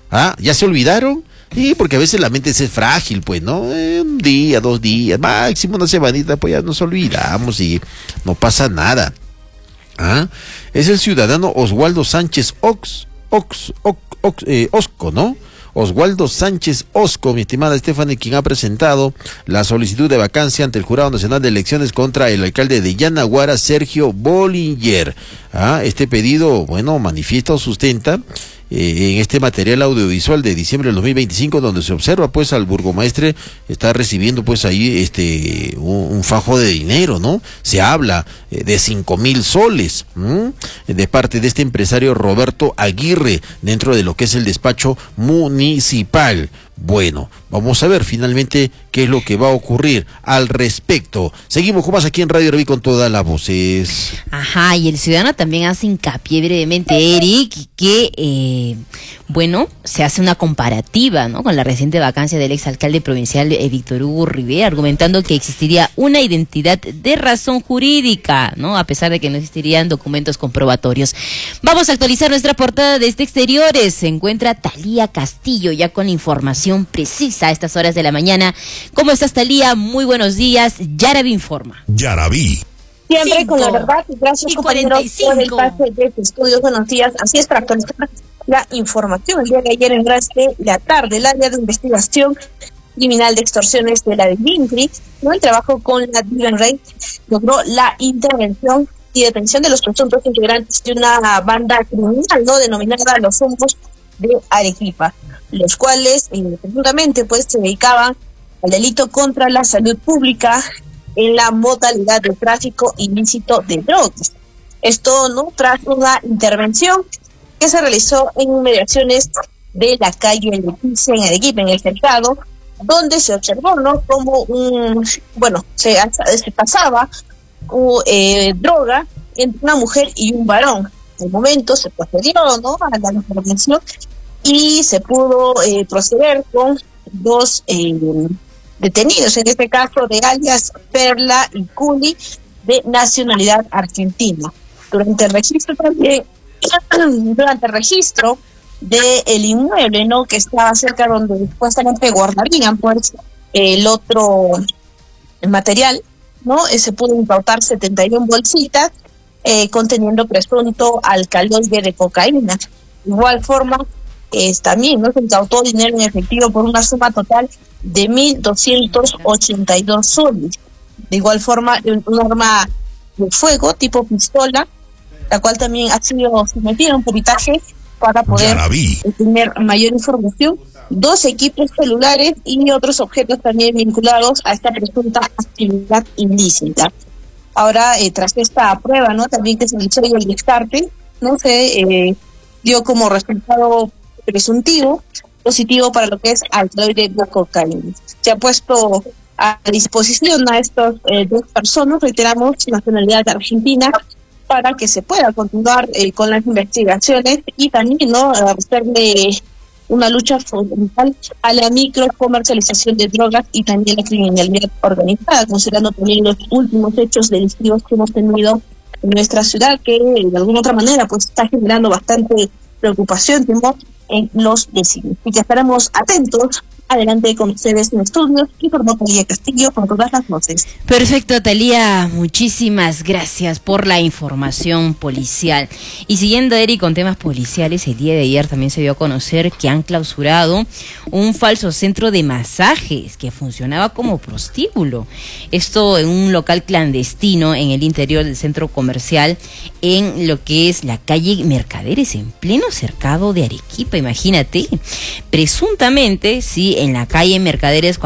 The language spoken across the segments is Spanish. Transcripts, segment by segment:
¿Ah? ¿Ya se olvidaron? Sí, porque a veces la mente es frágil, pues, ¿no? Un día, 2 días, máximo una semanita, pues ya nos olvidamos y no pasa nada. ¿Ah? Es el ciudadano Oswaldo Sánchez Osco, ¿no? Oswaldo Sánchez Osco, mi estimada Stephanie, quien ha presentado la solicitud de vacancia ante el Jurado Nacional de Elecciones contra el alcalde de Yanaguara, Sergio Bollinger. Este pedido, bueno, manifiesta o sustenta en este material audiovisual de diciembre del 2025, donde se observa pues al burgomaestre está recibiendo pues ahí un fajo de dinero, ¿no? Se habla de 5,000 soles de parte de este empresario Roberto Aguirre dentro de lo que es el despacho municipal. Bueno, vamos a ver finalmente qué es lo que va a ocurrir al respecto. Seguimos con más aquí en Radio Reví con todas las voces. Ajá, y el ciudadano también hace hincapié brevemente, Eric, que bueno, se hace una comparativa, ¿no?, con la reciente vacancia del exalcalde provincial Víctor Hugo Rivera, argumentando que existiría una identidad de razón jurídica, ¿no?, a pesar de que no existirían documentos comprobatorios. Vamos a actualizar nuestra portada desde exteriores. Se encuentra Talía Castillo ya con información precisa a estas horas de la mañana. ¿Cómo estás, Talía? Muy buenos días. Yaraví informa. Yaraví. Siempre con la verdad, y gracias compañeros por el pase de este estudio. Buenos días. Así es, para actualizar la información. El día de ayer, en horas de la tarde, el área de investigación criminal de extorsiones de la de INCRI, ¿no?, el trabajo con la Divan Rey, logró la intervención y detención de los presuntos integrantes de una banda criminal, ¿no?, denominada Los Humos de Arequipa, los cuales presuntamente pues se dedicaban al delito contra la salud pública en la modalidad de tráfico ilícito de drogas. Esto, ¿no?, tras una intervención que se realizó en inmediaciones de la calle Leticia en Arequipa, en el cercado, donde se observó, ¿no?, como se pasaba droga entre una mujer y un varón. En el momento se procedió, ¿no?, a la intervención y se pudo proceder con 2 detenidos, en este caso de alias Perla y Culi, de nacionalidad argentina. Durante el registro del inmueble, ¿no?, que estaba cerca donde supuestamente guardarían pues el material, ¿no?, se pudo incautar 71 bolsitas conteniendo presunto alcaloide de cocaína. De igual forma, también, ¿no?, se incautó dinero en efectivo por una suma total de 1.282 soles. De igual forma, un arma de fuego tipo pistola, la cual también ha sido sometida a un peritaje para poder tener mayor información. 2 equipos celulares y otros objetos también vinculados a esta presunta actividad ilícita. Ahora, tras esta prueba, ¿no?, también que se hizo el descarte, ¿no?, se dio como resultado presuntivo positivo para lo que es alcaloide de cocaína. Se ha puesto a disposición a estas 2 personas, reiteramos, nacionalidad argentina, para que se pueda continuar con las investigaciones y también, ¿no?, hacerle una lucha fundamental a la microcomercialización de drogas y también la criminalidad organizada, considerando también los últimos hechos delictivos que hemos tenido en nuestra ciudad, que de alguna otra manera pues está generando bastante preocupación, temor en los vecinos. Y que estaremos atentos. Adelante con ustedes en estudios, informó Talía Castillo con todas las voces. Perfecto, Talía, muchísimas gracias por la información policial. Y siguiendo, Eric, con temas policiales, el día de ayer también se dio a conocer que han clausurado un falso centro de masajes que funcionaba como prostíbulo. Esto en un local clandestino en el interior del centro comercial, en lo que es la calle Mercaderes, en pleno cercado de Arequipa, imagínate. Presuntamente, sí, en la calle Mercaderes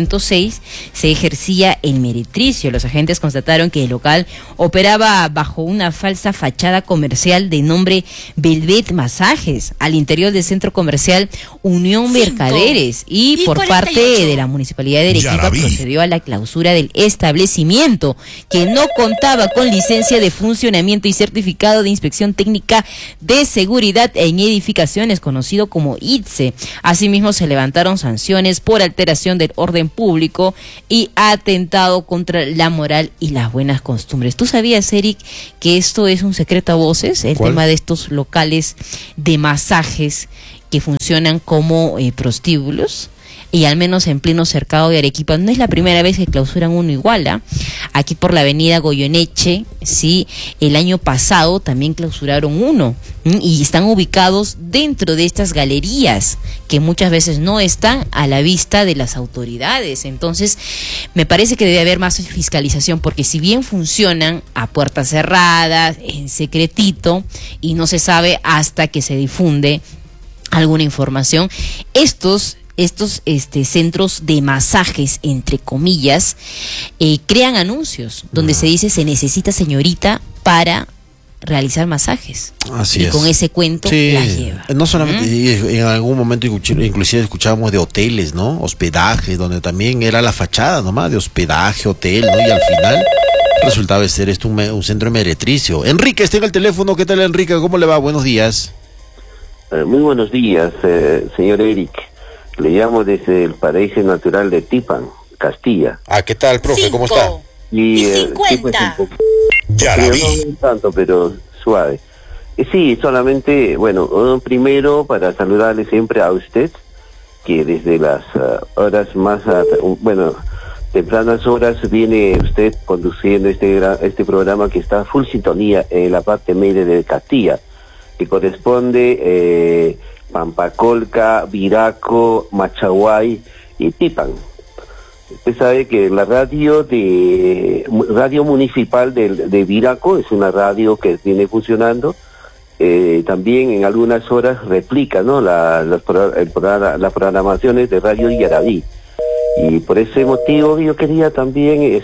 406 se ejercía el meretricio. Los agentes constataron que el local operaba bajo una falsa fachada comercial de nombre Velvet Masajes al interior del centro comercial Unión Mercaderes, y por 48. Parte de la Municipalidad de Arequipa procedió a la clausura del establecimiento, que no contaba con licencia de funcionamiento y certificado de inspección técnica de seguridad en edificaciones, conocido como ITSE. Asimismo, se levantaron sanciones por alteración del orden público y atentado contra la moral y las buenas costumbres. ¿Tú sabías, Eric, que esto es un secreto a voces, el tema de estos locales de masajes que funcionan como prostíbulos, y al menos en pleno cercado de Arequipa. No es la primera vez que clausuran uno igual, ¿eh? Aquí por la avenida Goyeneche, sí, el año pasado también clausuraron uno, y están ubicados dentro de estas galerías que muchas veces no están a la vista de las autoridades. Entonces, me parece que debe haber más fiscalización, porque si bien funcionan a puertas cerradas, en secretito, y no se sabe hasta que se difunde alguna información, estos centros de masajes, entre comillas, crean anuncios donde se dice: se necesita señorita para realizar masajes. Así y es. con ese cuento la lleva. No solamente, en algún momento inclusive escuchábamos de hoteles, ¿no? Hospedaje, donde también era la fachada nomás de hospedaje, hotel, ¿no? Y al final resultaba ser esto un centro meretricio. Enrique está en el teléfono. ¿Qué tal, Enrique? ¿Cómo le va? Buenos días. Muy buenos días, señor Eric. Le llamo desde el paraíso natural de Tipán, Castilla. ¿Qué tal, profe? ¿Cómo está? Y 50. Ya la vi. No tanto, pero suave. Sí, solamente, bueno, primero para saludarle siempre a usted, que desde las horas más, tempranas horas viene usted conduciendo este programa que está full sintonía en la parte media de Castilla, que corresponde Pampacolca, Viraco, Machaguay y Tipán. Usted sabe que la radio municipal de Viraco es una radio que viene funcionando. También en algunas horas replica, ¿no?, las programaciones de Radio Yarabí. Y por ese motivo yo quería también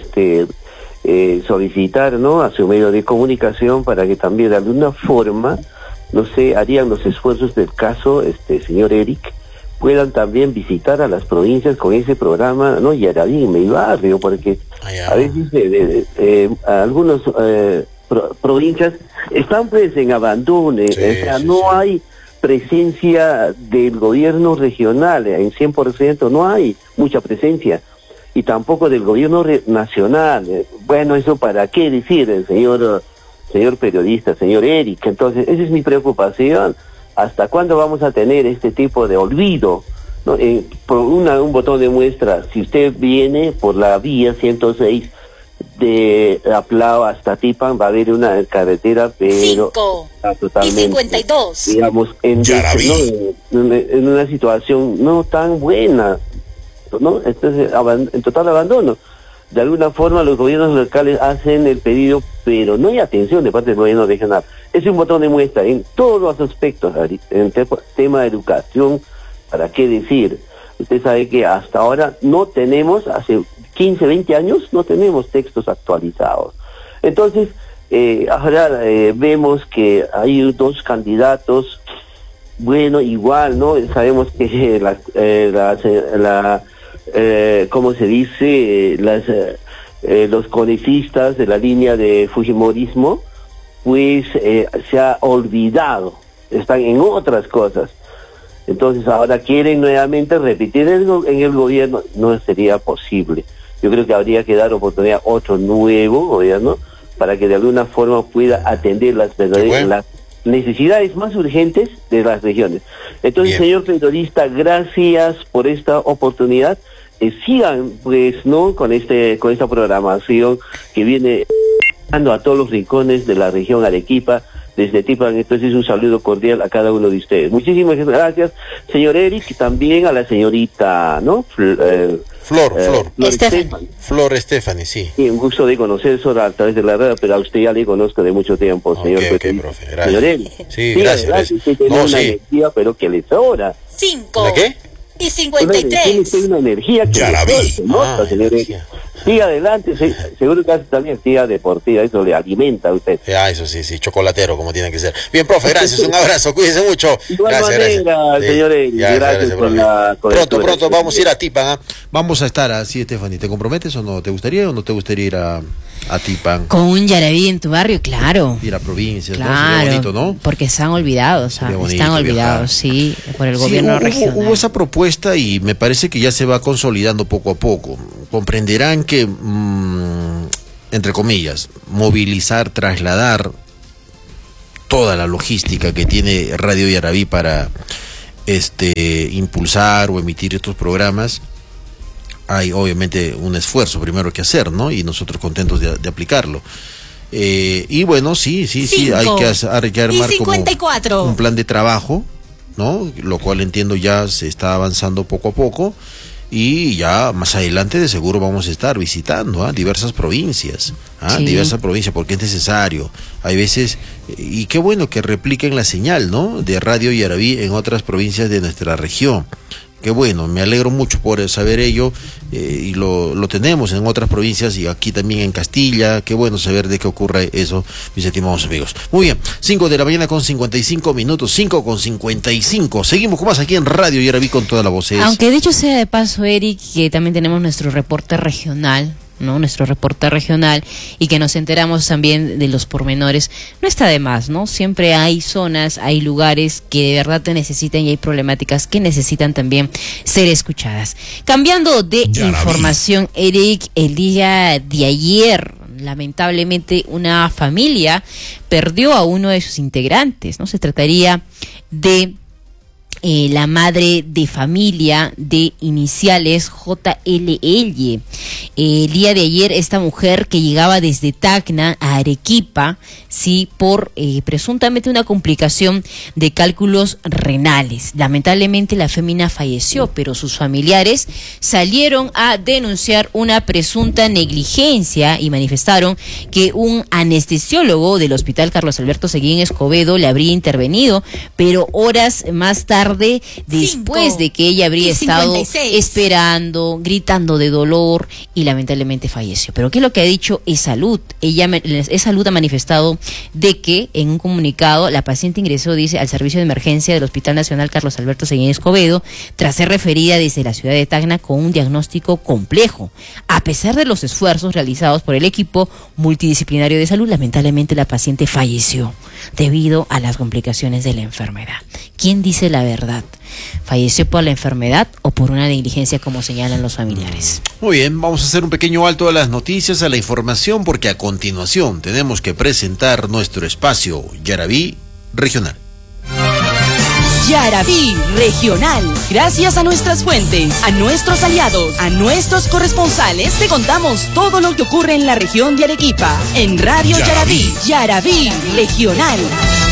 solicitar, ¿no?, a su medio de comunicación para que también de alguna forma, no sé, harían los esfuerzos del caso, señor Eric, puedan también visitar a las provincias con ese programa, ¿no? Yarabí, mi barrio, porque a veces algunas provincias están pues en abandono, no hay presencia del gobierno regional, en 100% no hay mucha presencia, y tampoco del gobierno nacional. Bueno, eso para qué decir, señor periodista, señor Eric. Entonces, esa es mi preocupación. ¿Hasta cuándo vamos a tener este tipo de olvido? ¿No? Por un botón de muestra, si usted viene por la vía 106 de Aplao hasta Tipán, va a haber una carretera, pero totalmente, y 52, digamos, en una situación no tan buena, ¿no? Entonces, en total abandono. De alguna forma los gobiernos locales hacen el pedido, pero no hay atención de parte del gobierno regional. Es un botón de muestra en todos los aspectos, en el tema de educación, ¿para qué decir? Usted sabe que hasta ahora no tenemos, hace 15, 20 años, no tenemos textos actualizados. Entonces, ahora vemos que hay dos candidatos, bueno, igual, ¿no? Sabemos que ¿cómo se dice? Los congresistas de la línea de Fujimorismo, pues se ha olvidado, están en otras cosas. Entonces ahora quieren nuevamente repetir en el gobierno. No sería posible. Yo creo que habría que dar oportunidad a otro nuevo gobierno para que de alguna forma pueda atender las necesidades más urgentes de las regiones. Entonces, señor periodista, gracias por esta oportunidad. Sigan, pues, ¿no?, con esta programación que viene dando a todos los rincones de la región Arequipa, desde Tipán. Entonces, un saludo cordial a cada uno de ustedes. Muchísimas gracias, señor Eric, y también a la señorita, ¿no?, Flor Estefani, sí. Sí, un gusto de conocer eso a través de la red, pero a usted ya le conozco de mucho tiempo, señor. Profe, gracias. Señor Eric. Sí, gracias. Usted tiene una energía, pero que le sobra. 5. ¿De qué? Y 53. Tiene una energía que ya la vi. Señor Eric. Siga adelante, seguro que hace también actividad deportiva, eso le alimenta a usted. Eso sí, chocolatero como tiene que ser. Bien, profe, gracias, un abrazo, cuídense mucho. Gracias. Señor Eric, gracias por la cobertura. Pronto vamos a ir a Tipán. Vamos a estar así, Stephanie, ¿te comprometes o no? ¿Te gustaría o no te gustaría ir a Tipán? Con un Yarabí en tu barrio, claro. Ir a provincias, claro, ¿no? Sería bonito, ¿no? Porque están olvidados, están olvidados, sí, por el gobierno regional. Hubo esa propuesta y me parece que ya se va consolidando poco a poco. Comprenderán que, entre comillas, movilizar, trasladar toda la logística que tiene Radio Yarabí para impulsar o emitir estos programas, hay obviamente un esfuerzo primero que hacer, ¿no? Y nosotros contentos de aplicarlo. Y bueno, sí, hay que armar como un plan de trabajo, ¿no? Lo cual entiendo ya se está avanzando poco a poco, y ya más adelante de seguro vamos a estar visitando diversas provincias, Sí. diversas provincias, porque es necesario. Hay veces, y qué bueno que repliquen la señal, ¿no?, de Radio Yaraví en otras provincias de nuestra región. Qué bueno, me alegro mucho por saber ello, y lo tenemos en otras provincias y aquí también en Castilla. Qué bueno saber de qué ocurre eso, mis estimados amigos. Muy bien, 5 de la mañana con 55 minutos, 5:55. Seguimos con más aquí en Radio Yaraví con toda la voz. Aunque dicho sea de paso, Eric, que también tenemos nuestro reporte regional, ¿no? Nuestro reporte regional, y que nos enteramos también de los pormenores, no está de más, ¿no? Siempre hay zonas, hay lugares que de verdad te necesitan, y hay problemáticas que necesitan también ser escuchadas. Cambiando de información, Eric, el día de ayer, lamentablemente, una familia perdió a uno de sus integrantes, ¿no? Se trataría de la madre de familia de iniciales JLL. El día de ayer, esta mujer que llegaba desde Tacna a Arequipa, sí, por presuntamente una complicación de cálculos renales. Lamentablemente la fémina falleció, pero sus familiares salieron a denunciar una presunta negligencia y manifestaron que un anestesiólogo del Hospital Carlos Alberto Seguín Escobedo le habría intervenido, pero horas más tarde, después de que ella habría estado esperando, gritando de dolor, y lamentablemente falleció. Pero ¿qué es lo que ha dicho E-Salud? E-Salud ha manifestado de que en un comunicado la paciente ingresó, dice, al servicio de emergencia del Hospital Nacional Carlos Alberto Seguín Escobedo tras ser referida desde la ciudad de Tacna con un diagnóstico complejo. A pesar de los esfuerzos realizados por el equipo multidisciplinario de salud, lamentablemente la paciente falleció debido a las complicaciones de la enfermedad. ¿Quién dice la verdad? ¿Falleció por la enfermedad o por una negligencia, como señalan los familiares? Muy bien, vamos a hacer un pequeño alto a las noticias, a la información, porque a continuación tenemos que presentar nuestro espacio Yaraví Regional. Yaraví Regional. Gracias a nuestras fuentes, a nuestros aliados, a nuestros corresponsales, te contamos todo lo que ocurre en la región de Arequipa. En Radio Yaraví, Yaraví Regional.